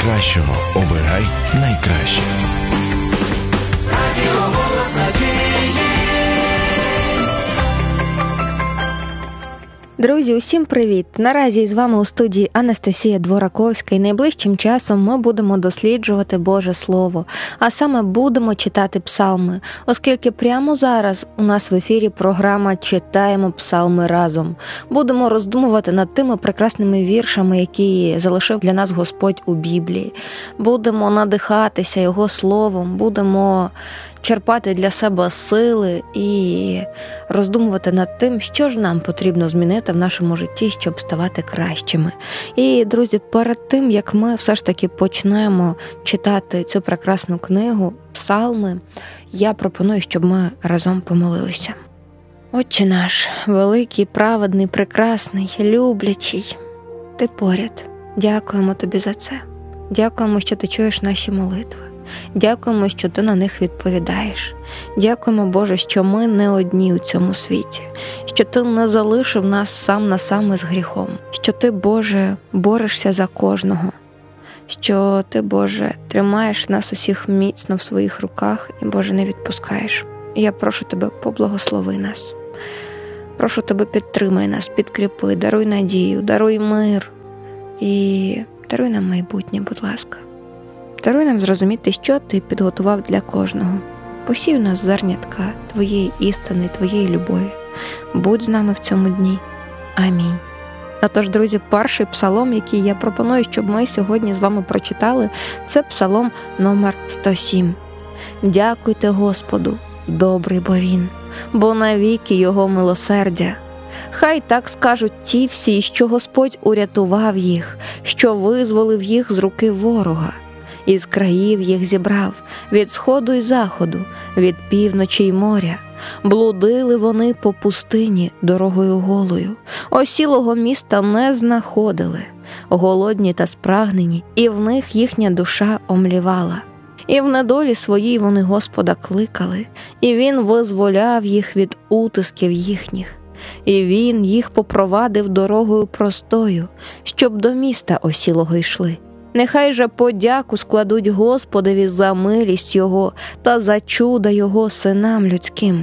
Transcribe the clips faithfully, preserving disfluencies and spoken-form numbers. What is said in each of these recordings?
найкращого. Обирай найкраще. Радіо «Голос надії». Друзі, усім привіт! Наразі з вами у студії Анастасія Двораковська, і найближчим часом ми будемо досліджувати Боже Слово, а саме будемо читати псалми, оскільки прямо зараз у нас в ефірі програма «Читаємо псалми разом». Будемо роздумувати над тими прекрасними віршами, які залишив для нас Господь у Біблії. Будемо надихатися Його Словом, будемо черпати для себе сили і роздумувати над тим, що ж нам потрібно змінити в нашому житті, щоб ставати кращими. І, друзі, перед тим, як ми все ж таки почнемо читати цю прекрасну книгу «Псалми», я пропоную, щоб ми разом помолилися. Отче наш, великий, праведний, прекрасний, люблячий, Ти поряд. Дякуємо Тобі за це. Дякуємо, що Ти чуєш наші молитви. Дякуємо, що Ти на них відповідаєш. Дякуємо, Боже, що ми не одні у цьому світі, що Ти не залишив нас сам на сам із гріхом, що Ти, Боже, борешся за кожного, що Ти, Боже, тримаєш нас усіх міцно в своїх руках і, Боже, не відпускаєш. І я прошу Тебе, поблагослови нас. Прошу Тебе, підтримай нас, підкріпи, даруй надію, даруй мир і даруй нам майбутнє, будь ласка. Даруй нам зрозуміти, що Ти підготував для кожного. Посій у нас зернятка Твоєї істини, Твоєї любові. Будь з нами в цьому дні. Амінь. Отож, друзі, перший псалом, який я пропоную, щоб ми сьогодні з вами прочитали, це псалом номер сто сім. «Дякуйте Господу, добрий бо Він, бо навіки Його милосердя. Хай так скажуть ті всі, що Господь урятував їх, що визволив їх з руки ворога. Із країв їх зібрав, від сходу й заходу, від півночі й моря. Блудили вони по пустині дорогою голою, осілого міста не знаходили, голодні та спрагнені, і в них їхня душа омлівала. І в недолі своїй вони Господа кликали, і Він визволяв їх від утисків їхніх. І Він їх попровадив дорогою простою, щоб до міста осілого йшли. Нехай же подяку складуть Господові за милість Його та за чуда Його синам людським.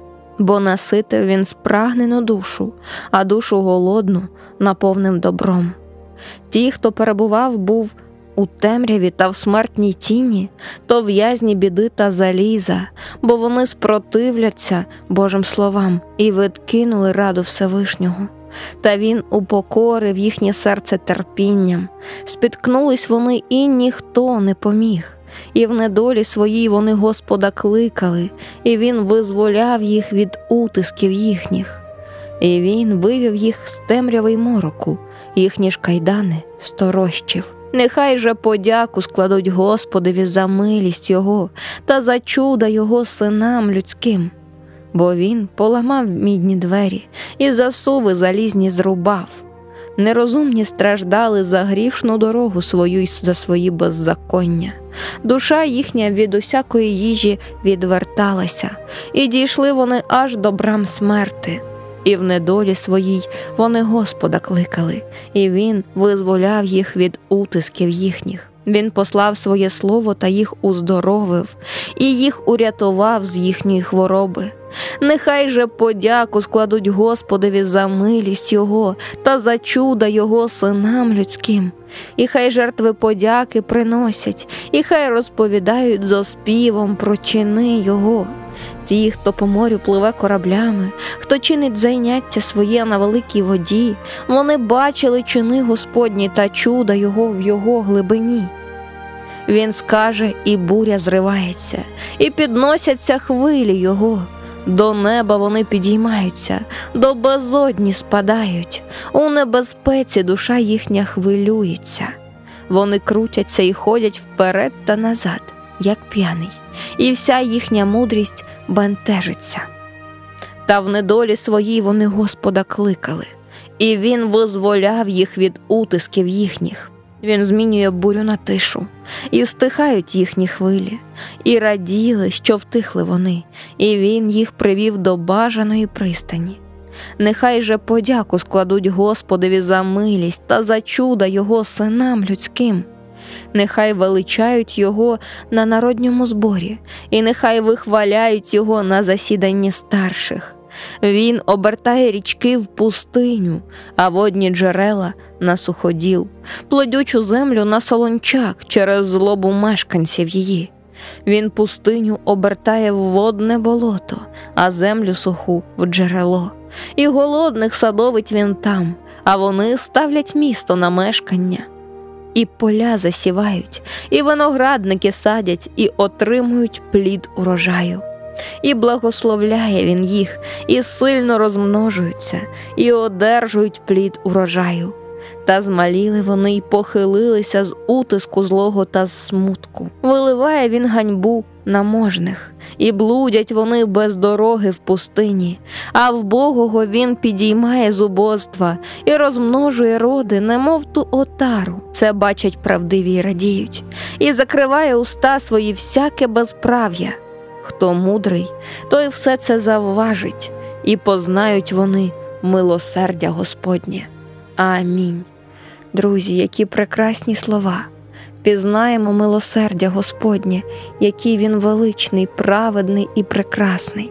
Бо наситив Він спрагнену душу, а душу голодну наповнив добром. Ті, хто перебував, був у темряві та в смертній тіні, то в'язні біди та заліза, бо вони спротивляться Божим словам і відкинули раду Всевишнього. Та Він упокорив їхнє серце терпінням. Спіткнулись вони, і ніхто не поміг. І в недолі своїй вони Господа кликали, і Він визволяв їх від утисків їхніх. І Він вивів їх з темряви й мороку, їхні ж кайдани сторощив. Нехай же подяку складуть Господові за милість Його та за чуда Його синам людським. Бо Він поламав мідні двері і засуви залізні зрубав. Нерозумні страждали за грішну дорогу свою й за свої беззаконня. Душа їхня від усякої їжі відверталася, і дійшли вони аж до брам смерти. І в недолі своїй вони Господа кликали, і Він визволяв їх від утисків їхніх. Він послав своє слово та їх уздоровив, і їх урятував з їхньої хвороби. Нехай же подяку складуть Господові за милість Його та за чуда Його синам людським. І хай жертви подяки приносять, і хай розповідають зо співом про чини Його. Ті, хто по морю пливе кораблями, хто чинить зайняття своє на великій воді, вони бачили чини Господні та чуда Його в Його глибині. Він скаже, і буря зривається, і підносяться хвилі Його. До неба вони підіймаються, до безодні спадають, у небезпеці душа їхня хвилюється. Вони крутяться і ходять вперед та назад, як п'яний, і вся їхня мудрість бентежиться. Та в недолі своїй вони Господа кликали, і Він визволяв їх від утисків їхніх. Він змінює бурю на тишу, і стихають їхні хвилі, і раділи, що втихли вони, і Він їх привів до бажаної пристані. Нехай же подяку складуть Господові за милість та за чуда Його синам людським. Нехай величають його на народньому зборі, і нехай вихваляють його на засіданні старших. Він обертає річки в пустиню, а водні джерела на суходіл, плодючу землю на солончак через злобу мешканців її. Він пустиню обертає в водне болото, а землю суху в джерело. І голодних садовить він там, а вони ставлять місто на мешкання. І поля засівають, і виноградники садять, і отримують плід урожаю. І благословляє він їх, і сильно розмножуються, і одержують плід урожаю. Та змаліли вони й похилилися з утиску злого та з смутку. Виливає він ганьбу на можних, і блудять вони без дороги в пустині, а вбогого він підіймає з убоства і розмножує роди, немов ту отару. Це бачать правдиві й радіють, і закриває уста свої всяке безправ'я. Хто мудрий, той все це завважить, і познають вони милосердя Господнє. Амінь. Друзі, які прекрасні слова. Пізнаємо милосердя Господнє, який Він величний, праведний і прекрасний.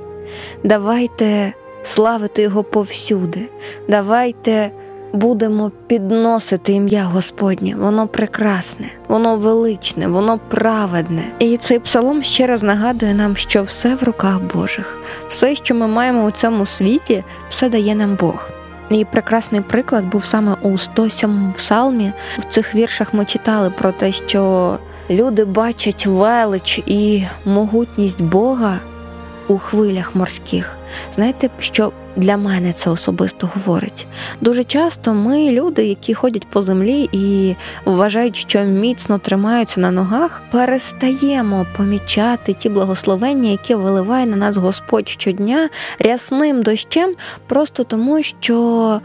Давайте славити Його повсюди. Давайте будемо підносити ім'я Господнє. Воно прекрасне, воно величне, воно праведне. І цей псалом ще раз нагадує нам, що все в руках Божих. Все, що ми маємо у цьому світі, все дає нам Бог. І прекрасний приклад був саме у сто сьомому псалмі. В цих віршах ми читали про те, що люди бачать велич і могутність Бога у хвилях морських. Знаєте, що для мене це особисто говорить? Дуже часто ми, люди, які ходять по землі і вважають, що міцно тримаються на ногах, перестаємо помічати ті благословення, які виливає на нас Господь щодня рясним дощем, просто тому, що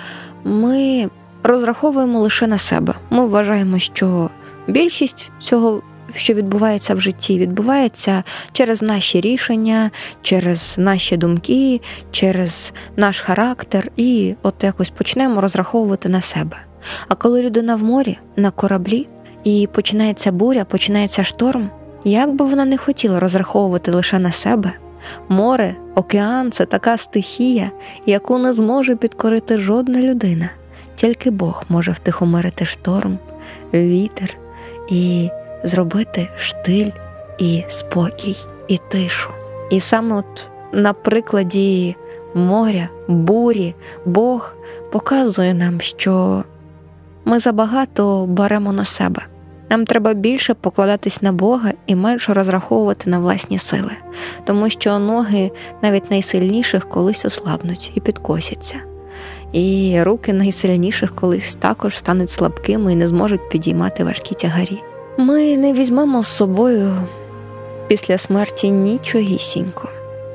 ми розраховуємо лише на себе. Ми вважаємо, що більшість цього, що відбувається в житті, відбувається через наші рішення, через наші думки, через наш характер, і от якось почнемо розраховувати на себе. А коли людина в морі, на кораблі, і починається буря, починається шторм, як би вона не хотіла розраховувати лише на себе, море, океан – це така стихія, яку не зможе підкорити жодна людина. Тільки Бог може втихомирити шторм, вітер і зробити штиль і спокій, і тишу. І саме от на прикладі моря, бурі, Бог показує нам, що ми забагато беремо на себе. Нам треба більше покладатись на Бога і менше розраховувати на власні сили. Тому що ноги навіть найсильніших колись ослабнуть і підкосяться. І руки найсильніших колись також стануть слабкими і не зможуть підіймати важкі тягарі. Ми не візьмемо з собою після смерті нічогісінько.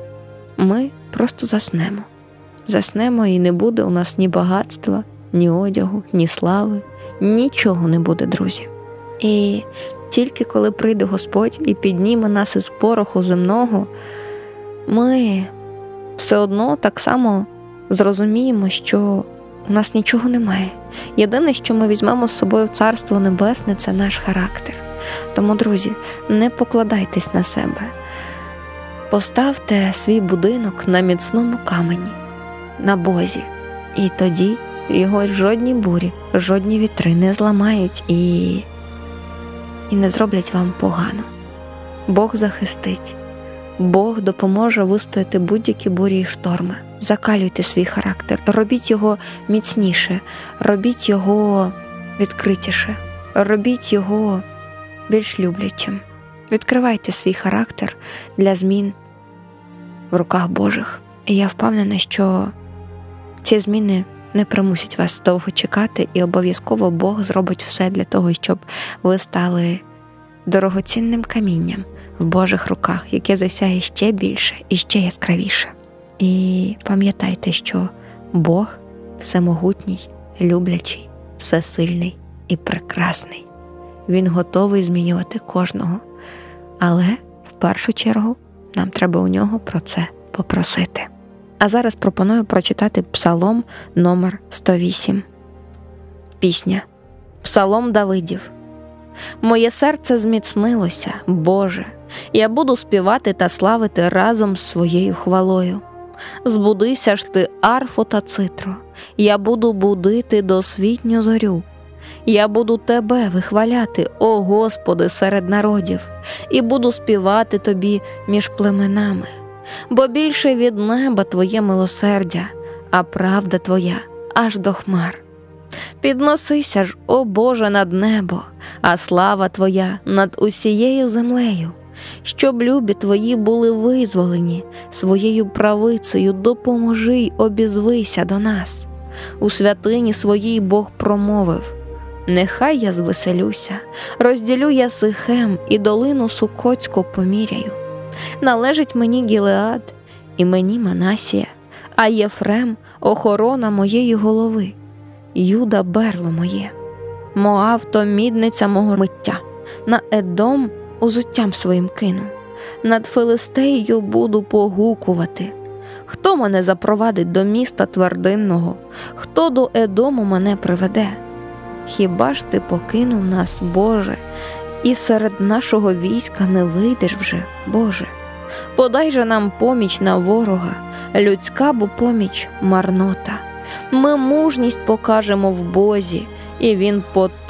Ми просто заснемо. Заснемо, і не буде у нас ні багатства, ні одягу, ні слави. Нічого не буде, друзі. І тільки коли прийде Господь і підніме нас із пороху земного, ми все одно так само зрозуміємо, що у нас нічого немає. Єдине, що ми візьмемо з собою в Царство Небесне, це наш характер. Тому, друзі, не покладайтесь на себе. Поставте свій будинок на міцному камені, на Бозі. І тоді його жодні бурі, жодні вітри не зламають і, і не зроблять вам погано. Бог захистить. Бог допоможе вистояти будь-які бурі і шторми. Закалюйте свій характер, робіть його міцніше, робіть його відкритіше, робіть його більш люблячим. Відкривайте свій характер для змін в руках Божих. І я впевнена, що ці зміни не примусять вас довго чекати, і обов'язково Бог зробить все для того, щоб ви стали дорогоцінним камінням в Божих руках, яке засяє ще більше і ще яскравіше. І пам'ятайте, що Бог всемогутній, люблячий, всесильний і прекрасний. Він готовий змінювати кожного. Але в першу чергу нам треба у нього про це попросити. А зараз пропоную прочитати псалом номер сто вісім. Пісня. Псалом Давидів. Моє серце зміцнилося, Боже, я буду співати та славити разом з своєю хвалою. Збудися ж ти, арфо та цитро, я буду будити досвітню зорю. Я буду Тебе вихваляти, о Господи, серед народів, і буду співати Тобі між племенами. Бо більше від неба Твоє милосердя, а правда Твоя аж до хмар. Підносися ж, о Боже, над небо, а слава Твоя над усією землею. Щоб любі Твої були визволені, своєю правицею допоможи й обізвися до нас. У святині своїй Бог промовив: нехай я звеселюся, розділю я Сихем і долину Сукотську поміряю. Належить мені Гілеад і мені Манасія, а Єфрем – охорона моєї голови, Юда – берло моє. Моав – то мідниця мого миття, на Едом узуттям своїм кину. Над Филистеєю буду погукувати. Хто мене запровадить до міста твердинного? Хто до Едому мене приведе? Хіба ж ти покинув нас, Боже, і серед нашого війська не вийдеш вже, Боже? Подай же нам поміч на ворога, людська бо поміч марнота. Ми мужність покажемо в Бозі, і він потопить